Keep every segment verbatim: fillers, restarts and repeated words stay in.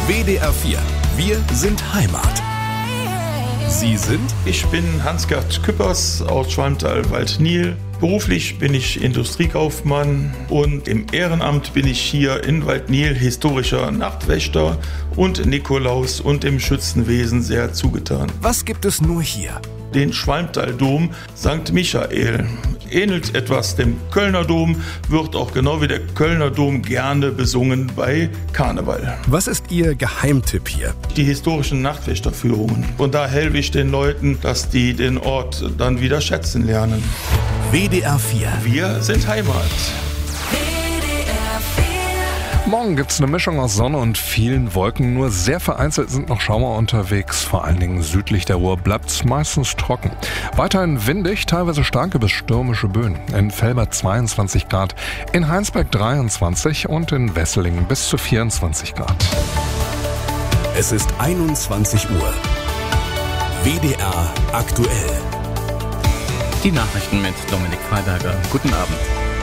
W D R vier. Wir sind Heimat. Sie sind? Ich bin Hans-Gerd Küppers aus Schwalmtal-Waldnil. Beruflich bin ich Industriekaufmann und im Ehrenamt bin ich hier in Waldnil historischer Nachtwächter und Nikolaus und im Schützenwesen sehr zugetan. Was gibt es nur hier? Den Schwalmtal-Dom Sankt Michael. Ähnelt etwas dem Kölner Dom, wird auch genau wie der Kölner Dom gerne besungen bei Karneval. Was ist Ihr Geheimtipp hier? Die historischen Nachtwächterführungen. Und da helfe ich den Leuten, dass die den Ort dann wieder schätzen lernen. W D R vier. Wir sind Heimat. Morgen gibt's eine Mischung aus Sonne und vielen Wolken. Nur sehr vereinzelt sind noch Schauer unterwegs. Vor allen Dingen südlich der Ruhr bleibt's meistens trocken. Weiterhin windig, teilweise starke bis stürmische Böen. In Velbert zweiundzwanzig Grad, in Heinsberg dreiundzwanzig und in Wesseling bis zu vierundzwanzig Grad. Es ist einundzwanzig Uhr. W D R aktuell. Die Nachrichten mit Dominik Freiberger. Guten Abend.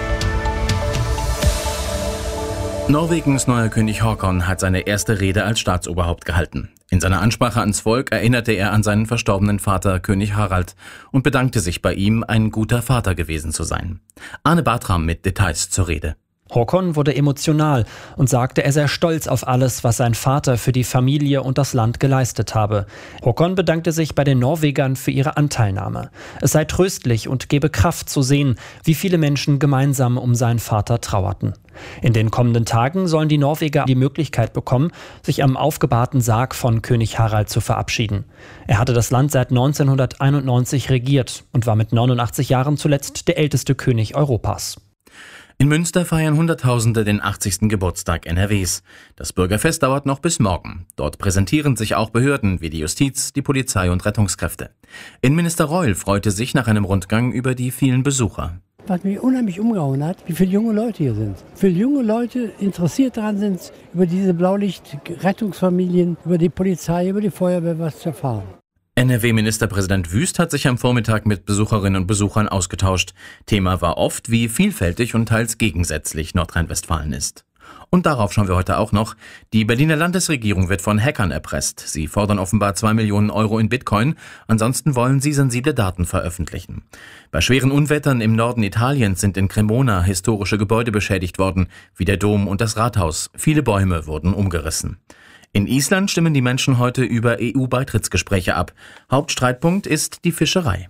Norwegens neuer König Håkon hat seine erste Rede als Staatsoberhaupt gehalten. In seiner Ansprache ans Volk erinnerte er an seinen verstorbenen Vater König Harald und bedankte sich bei ihm, ein guter Vater gewesen zu sein. Arne Bartram mit Details zur Rede. Håkon wurde emotional und sagte, er sei stolz auf alles, was sein Vater für die Familie und das Land geleistet habe. Håkon bedankte sich bei den Norwegern für ihre Anteilnahme. Es sei tröstlich und gebe Kraft zu sehen, wie viele Menschen gemeinsam um seinen Vater trauerten. In den kommenden Tagen sollen die Norweger die Möglichkeit bekommen, sich am aufgebahrten Sarg von König Harald zu verabschieden. Er hatte das Land seit neunzehnhunderteinundneunzig regiert und war mit neunundachtzig Jahren zuletzt der älteste König Europas. In Münster feiern Hunderttausende den achtzigsten Geburtstag N R Ws. Das Bürgerfest dauert noch bis morgen. Dort präsentieren sich auch Behörden wie die Justiz, die Polizei und Rettungskräfte. Innenminister Reul freute sich nach einem Rundgang über die vielen Besucher. Was mich unheimlich umgehauen hat, wie viele junge Leute hier sind. Wie viele junge Leute interessiert daran sind, über diese Blaulicht-Rettungsfamilien, über die Polizei, über die Feuerwehr was zu erfahren. N R W-Ministerpräsident Wüst hat sich am Vormittag mit Besucherinnen und Besuchern ausgetauscht. Thema war oft, wie vielfältig und teils gegensätzlich Nordrhein-Westfalen ist. Und darauf schauen wir heute auch noch. Die Berliner Landesregierung wird von Hackern erpresst. Sie fordern offenbar zwei Millionen Euro in Bitcoin. Ansonsten wollen sie sensible Daten veröffentlichen. Bei schweren Unwettern im Norden Italiens sind in Cremona historische Gebäude beschädigt worden, wie der Dom und das Rathaus. Viele Bäume wurden umgerissen. In Island stimmen die Menschen heute über E U-Beitrittsgespräche ab. Hauptstreitpunkt ist die Fischerei.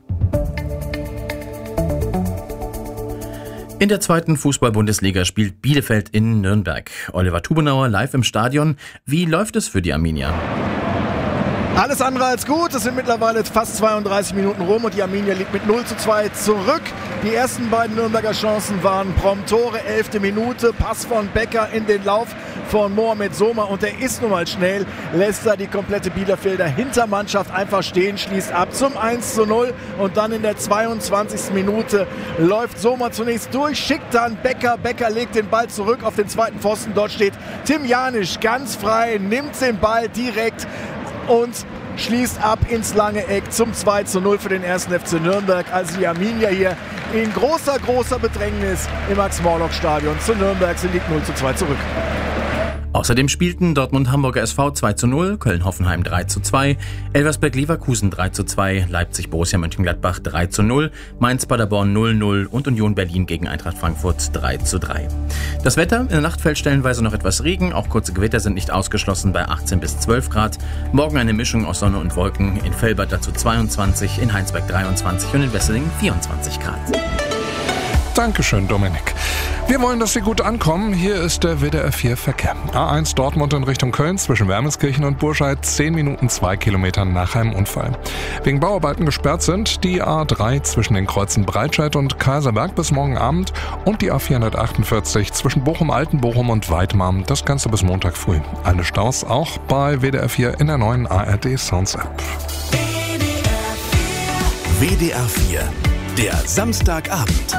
In der zweiten Fußball-Bundesliga spielt Bielefeld in Nürnberg. Oliver Tubenauer live im Stadion. Wie läuft es für die Arminia? Alles andere als gut. Es sind mittlerweile fast zweiunddreißig Minuten rum und die Arminia liegt mit null zu zwei zurück. Die ersten beiden Nürnberger Chancen waren prompt Tore. Elfte Minute, Pass von Becker in den Lauf von Mohamed Soma und der ist nun mal schnell. Lässt da die komplette Bielefelder Hintermannschaft einfach stehen, schließt ab zum eins zu null und dann in der zweiundzwanzigsten Minute läuft Soma zunächst durch, schickt dann Becker. Becker legt den Ball zurück auf den zweiten Pfosten. Dort steht Tim Janisch ganz frei, nimmt den Ball direkt und schließt ab ins lange Eck zum zwei zu null für den ersten F C Nürnberg. Also die Arminia hier in großer, großer Bedrängnis im Max-Morlock-Stadion. Zu Nürnberg, sie liegt null zu zwei zurück. Außerdem spielten Dortmund-Hamburger S V zwei zu null, Köln-Hoffenheim drei zu zwei, Elversberg-Leverkusen drei zu zwei, Leipzig-Borussia Mönchengladbach drei zu null, Mainz-Paderborn null null und Union Berlin gegen Eintracht Frankfurt drei zu drei. Das Wetter: In der Nacht fällt stellenweise noch etwas Regen, auch kurze Gewitter sind nicht ausgeschlossen bei achtzehn bis zwölf Grad. Morgen eine Mischung aus Sonne und Wolken, in Velbert dazu zweiundzwanzig, in Heinsberg dreiundzwanzig und in Wesseling vierundzwanzig Grad. Dankeschön, Dominik. Wir wollen, dass Sie gut ankommen. Hier ist der W D R vier Verkehr. A eins Dortmund in Richtung Köln zwischen Wermelskirchen und Burscheid. zehn Minuten zwei Kilometer nach einem Unfall. Wegen Bauarbeiten gesperrt sind die A drei zwischen den Kreuzen Breitscheid und Kaiserberg bis morgen Abend und die A vierhundertachtundvierzig zwischen Bochum-Altenbochum und Weidmar. Das Ganze bis Montag früh. Alle Staus auch bei W D R vier in der neuen A R D Sounds App. W D R vier, der Samstagabend.